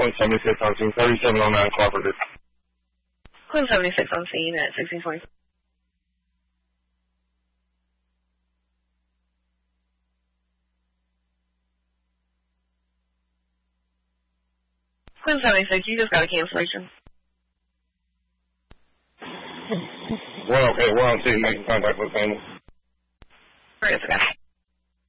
Quinn 76 on scene, 3709 cooperative. Quinn 76 on scene at 1620. Quinn 76, you just got a cancellation. Well, okay, we're on scene, making contact with family. Alright, okay.